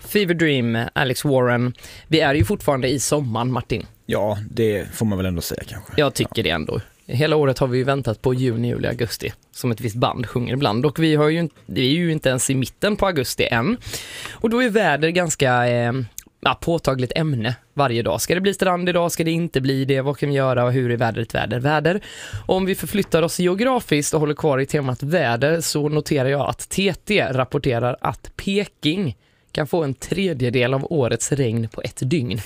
Fever Dream, Alex Warren. Vi är ju fortfarande i sommaren, Martin. Ja, det får man väl ändå säga kanske. Jag tycker det ändå. Hela året har vi ju väntat på juni, juli, augusti. Som ett visst band sjunger ibland. Och vi är ju inte ens i mitten på augusti än. Och då är väder ganska påtagligt ämne varje dag. Ska det bli strand idag? Ska det inte bli det? Vad kan vi göra? Och hur är vädret? Väder. Och om vi förflyttar oss geografiskt och håller kvar i temat väder, så noterar jag att TT rapporterar att Peking kan få en tredjedel av årets regn på ett dygn.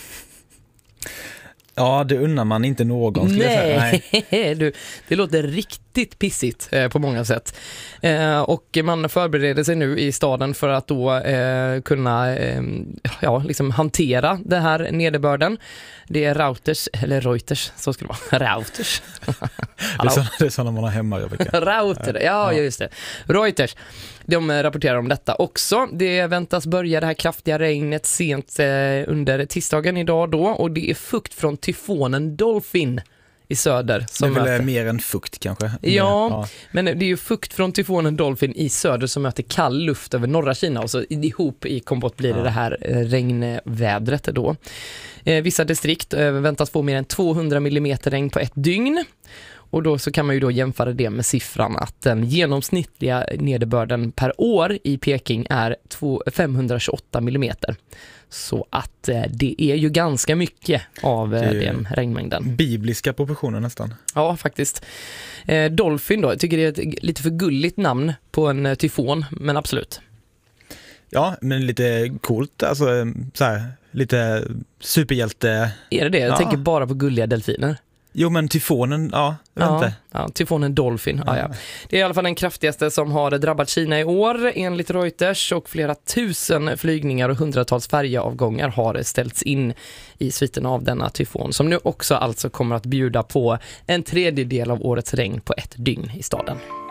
Ja, det unnar man inte någon, skulle jag säga. Nej. Det låter riktigt pissigt på många sätt. Och man förbereder sig nu i staden för att då kunna liksom hantera det här nederbörden. Det är Reuters, så ska det vara. Reuters. Det är sådana man har hemma. Just det. Reuters. De rapporterar om detta också. Det väntas börja det här kraftiga regnet sent under tisdagen idag då. Och det är fukt från tyfonen Dolphin i söder. Som det är väl mer än fukt kanske? Ja, men det är ju fukt från tyfonen Dolphin i söder som möter kall luft över norra Kina. Och så ihop i kompott blir det här regnvädret då. Vissa distrikt väntas få mer än 200 mm regn på ett dygn. Och då så kan man ju då jämföra det med siffran att den genomsnittliga nederbörden per år i Peking är 528 mm. Så att det är ju ganska mycket av den regnmängden. Bibliska proportioner nästan. Ja, faktiskt. Dolphin då, jag tycker det är ett lite för gulligt namn på en tyfon, men absolut. Ja, men lite coolt, alltså så här, lite superhjälte. Är det det? Jag tänker bara på gulliga delfiner. Jo, men tyfonen, inte. Ja, tyfonen Dolphin. Ja. Det är i alla fall den kraftigaste som har drabbat Kina i år enligt Reuters, och flera tusen flygningar och hundratals färjeavgångar har ställts in i sviten av denna tyfon, som nu också alltså kommer att bjuda på en tredjedel av årets regn på ett dygn i staden.